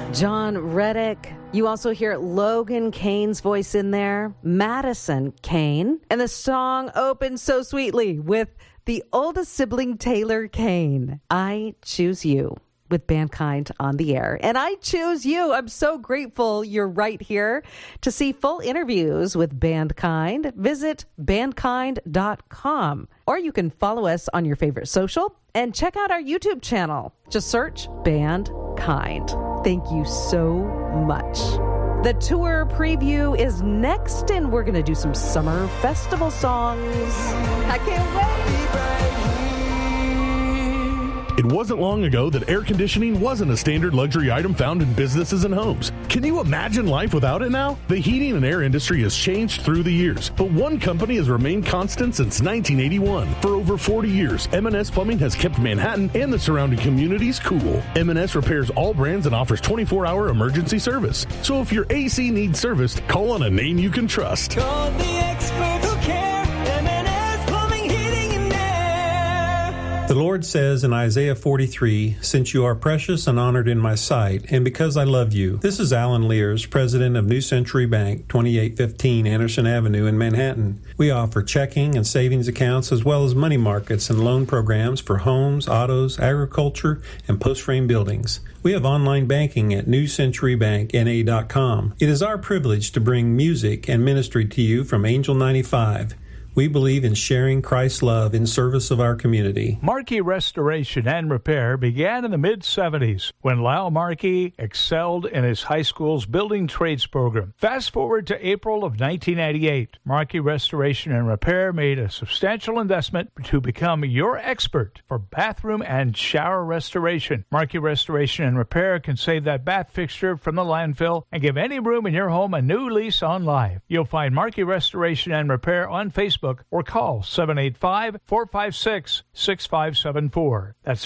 John Reddick. You also hear Logan Kane's voice in there, Madison Kane. And the song opens so sweetly with the oldest sibling, Taylor Kane. I Choose You, with Bandkind on the air. And I choose you. I'm so grateful you're right here. To see full interviews with Bandkind, visit bandkind.com. Or you can follow us on your favorite social and check out our YouTube channel. Just search Bandkind. Thank you so much. The tour preview is next, and we're going to do some summer festival songs. I can't wait. It wasn't long ago that air conditioning wasn't a standard luxury item found in businesses and homes. Can you imagine life without it now? The heating and air industry has changed through the years, but one company has remained constant since 1981. For over 40 years, M&S Plumbing has kept Manhattan and the surrounding communities cool. M&S repairs all brands and offers 24-hour emergency service. So if your AC needs serviced, call on a name you can trust. Call the experts who care. M&S Plumbing, Heating, and Air. The Lord says in Isaiah 43, "Since you are precious and honored in my sight, and because I love you." This is Alan Lears, president of New Century Bank, 2815 Anderson Avenue in Manhattan. We offer checking and savings accounts as well as money markets and loan programs for homes, autos, agriculture, and post-frame buildings. We have online banking at newcenturybankna.com. It is our privilege to bring music and ministry to you from Angel 95. We believe in sharing Christ's love in service of our community. Markey Restoration and Repair began in the mid-'70s when Lyle Markey excelled in his high school's building trades program. Fast forward to April of 1998. Markey Restoration and Repair made a substantial investment to become your expert for bathroom and shower restoration. Markey Restoration and Repair can save that bath fixture from the landfill and give any room in your home a new lease on life. You'll find Markey Restoration and Repair on Facebook or call 785-456-6574. That's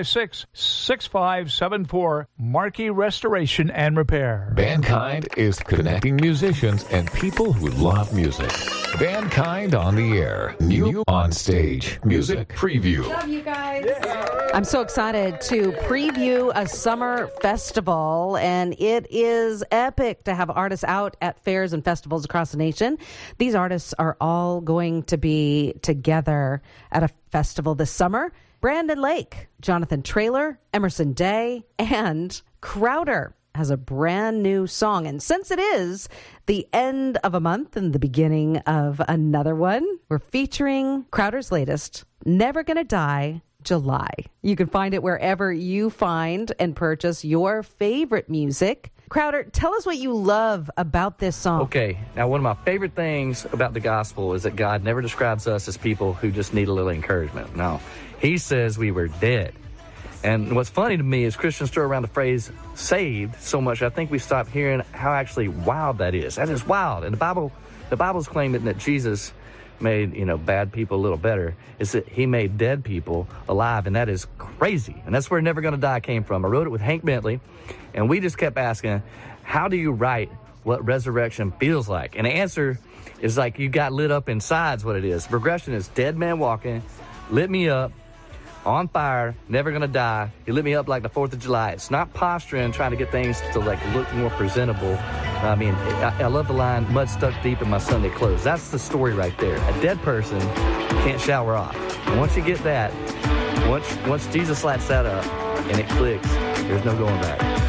456-6574, Markey Restoration and Repair. Bandkind is connecting musicians and people who love music. Bandkind on the air. New on stage. Music preview. Love you guys. I'm so excited to preview a summer festival, and it is epic to have artists out at fairs and festivals across the nation. These artists are all going to be together at a festival this summer. Brandon Lake, Jonathan Traylor, Emerson Day, and Crowder has a brand new song. And since it is the end of a month and the beginning of another one, we're featuring Crowder's latest, Never Gonna Die, July. You can find it wherever you find and purchase your favorite music. Crowder, tell us what you love about this song. Okay, now one of my favorite things about the gospel is that God never describes us as people who just need a little encouragement. No, he says we were dead. And what's funny to me is Christians throw around the phrase saved so much, I think we stop hearing how actually wild that is. That is wild. And the Bible's claiming that Jesus made, bad people a little better. Is that he made dead people alive, and that is crazy. And that's where Never Gonna Die came from. I wrote it with Hank Bentley, and we just kept asking, how do you write what resurrection feels like? And the answer is like you got lit up inside is what it is. Progression is dead man walking, lit me up, on fire, never gonna die. He lit me up like the 4th of July. It's not posturing, trying to get things to look more presentable. I mean, I love the line, mud stuck deep in my Sunday clothes. That's the story right there. A dead person can't shower off. And once you get that, once Jesus lights that up and it clicks, there's no going back.